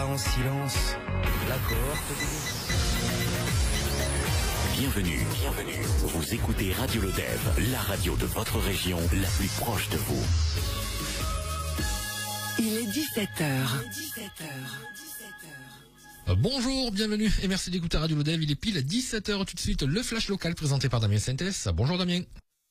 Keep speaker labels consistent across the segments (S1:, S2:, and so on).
S1: En silence, la cohorte
S2: Bienvenue. Vous écoutez Radio Lodève, la radio de votre région, la plus proche de vous.
S3: Il est 17h.
S4: Bonjour, bienvenue et merci d'écouter Radio Lodève. Il est pile 17h tout de suite, le flash local présenté par Damien Sintès. Bonjour Damien.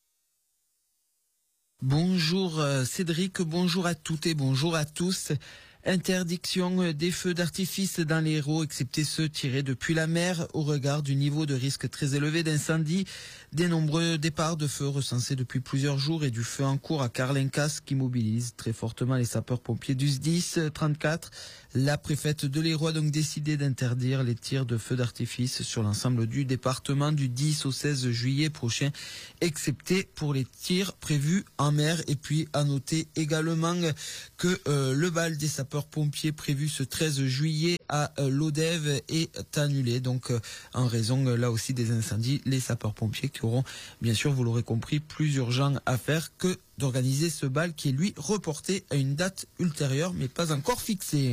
S5: Bonjour Cédric, bonjour à toutes et bonjour à tous. Interdiction des feux d'artifice dans les Hérault, excepté ceux tirés depuis la mer, au regard du niveau de risque très élevé d'incendie, des nombreux départs de feux recensés depuis plusieurs jours et du feu en cours à Carlincas qui mobilise très fortement les sapeurs-pompiers du SDIS 34. La préfète de l'Hérault a donc décidé d'interdire les tirs de feux d'artifice sur l'ensemble du département du 10 au 16 juillet prochain, excepté pour les tirs prévus en mer. Et puis à noter également que le bal des sapeurs-pompiers prévu ce 13 juillet à Lodève est annulé. Donc en raison là aussi des incendies, les sapeurs-pompiers qui auront bien sûr, vous l'aurez compris, plus urgent à faire que d'organiser ce bal qui est lui reporté à une date ultérieure mais pas encore fixée.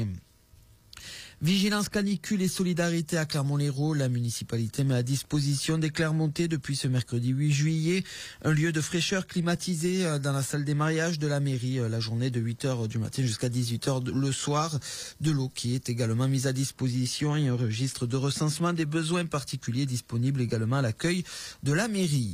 S5: Vigilance canicule et solidarité à Clermont-Lérault. La municipalité met à disposition des Clermontais depuis ce mercredi 8 juillet un lieu de fraîcheur climatisé dans la salle des mariages de la mairie. La journée de 8h du matin jusqu'à 18h le soir. De l'eau qui est également mise à disposition et un registre de recensement des besoins particuliers disponible également à l'accueil de la mairie.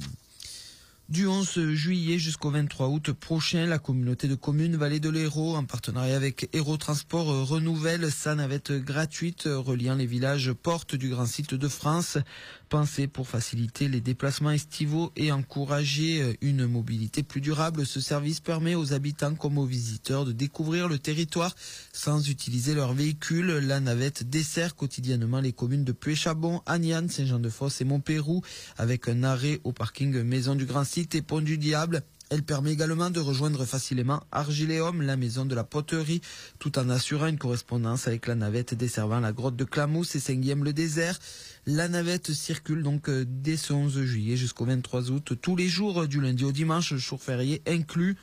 S5: Du 11 juillet jusqu'au 23 août prochain, la communauté de communes Vallée de l'Hérault, en partenariat avec Hérault Transport, renouvelle sa navette gratuite reliant les villages portes du grand site de France. Pensée pour faciliter les déplacements estivaux et encourager une mobilité plus durable, ce service permet aux habitants comme aux visiteurs de découvrir le territoire sans utiliser leur véhicule. La navette dessert quotidiennement les communes de Puy-Chabon, Agnan, Saint-Jean-de-Fosse et Montpérou, avec un arrêt au parking Maison du Grand Site et Pont du Diable. Elle permet également de rejoindre facilement Argiléum, la maison de la poterie, tout en assurant une correspondance avec la navette desservant la grotte de Clamousse et Saint-Guillaume-le-Désert. La navette circule donc dès ce 11 juillet jusqu'au 23 août, tous les jours du lundi au dimanche, jour férié inclus.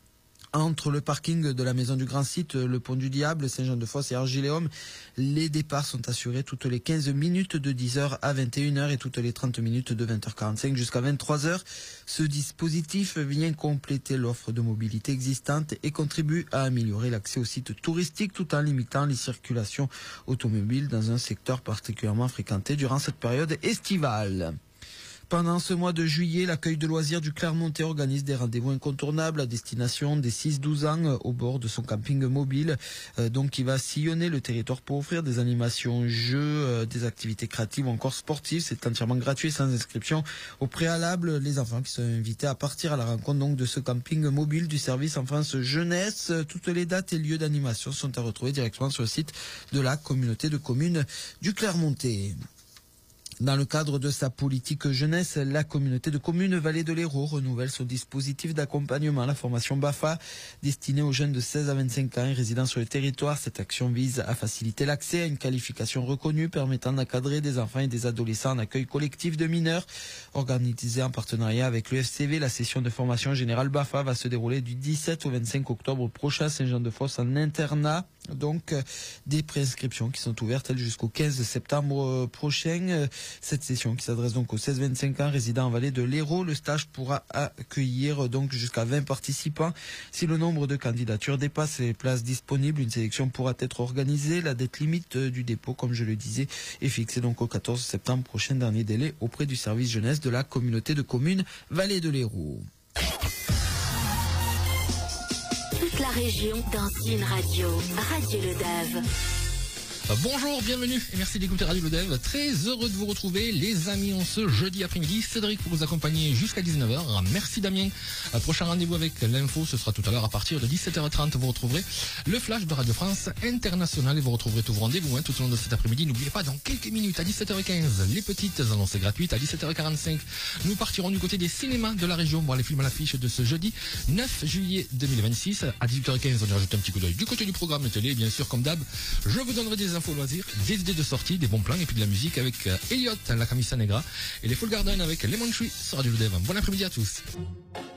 S5: Entre le parking de la Maison du Grand Site, le Pont du Diable, Saint-Jean-de-Fosse et Argiléum, les départs sont assurés toutes les 15 minutes de 10h à 21h et toutes les 30 minutes de 20h45 jusqu'à 23h. Ce dispositif vient compléter l'offre de mobilité existante et contribue à améliorer l'accès au site touristique tout en limitant les circulations automobiles dans un secteur particulièrement fréquenté durant cette période estivale. Pendant ce mois de juillet, l'accueil de loisirs du Clermontais organise des rendez-vous incontournables à destination des 6-12 ans au bord de son camping mobile. Donc, il va sillonner le territoire pour offrir des animations, jeux, des activités créatives ou encore sportives. C'est entièrement gratuit, sans inscription au préalable. Les enfants qui sont invités à partir à la rencontre donc de ce camping mobile du service enfance jeunesse. Toutes les dates et lieux d'animation sont à retrouver directement sur le site de la communauté de communes du Clermontais. Dans le cadre de sa politique jeunesse, la communauté de communes Vallée de l'Hérault renouvelle son dispositif d'accompagnement à la formation BAFA destinée aux jeunes de 16 à 25 ans et résidant sur le territoire. Cette action vise à faciliter l'accès à une qualification reconnue permettant d'encadrer des enfants et des adolescents en accueil collectif de mineurs. Organisée en partenariat avec le FCV, la session de formation générale BAFA va se dérouler du 17 au 25 octobre prochain à Saint-Jean-de-Fosse en internat. Donc, des préinscriptions qui sont ouvertes jusqu'au 15 septembre prochain. Cette session qui s'adresse donc aux 16-25 ans résidant en Vallée de l'Hérault. Le stage pourra accueillir donc jusqu'à 20 participants. Si le nombre de candidatures dépasse les places disponibles, une sélection pourra être organisée. La date limite du dépôt, comme je le disais, est fixée donc au 14 septembre prochain, dernier délai auprès du service jeunesse de la communauté de communes Vallée de l'Hérault.
S3: Toute la région dans une radio. Radio Lodève.
S4: Bonjour, bienvenue et merci d'écouter Radio Lodève. Très heureux de vous retrouver les amis en ce jeudi après-midi. Cédric pour vous accompagner jusqu'à 19h. Merci Damien. Prochain rendez-vous avec l'info, ce sera tout à l'heure à partir de 17h30. Vous retrouverez le flash de Radio France International et vous retrouverez tous vos rendez-vous tout au long de cet après-midi. N'oubliez pas, dans quelques minutes à 17h15, les petites annonces gratuites. À 17h45, nous partirons du côté des cinémas de la région voir les films à l'affiche de ce jeudi 9 juillet 2026. À 18h15, on ira jeter un petit coup d'œil du côté du programme télé. Bien sûr, comme d'hab, je vous donnerai des infos loisirs, des idées de sortie, des bons plans et puis de la musique avec Elliott, la Camisa Negra et les Full Garden avec Lemon Tree sur Radio Lodève. Bon après-midi à tous.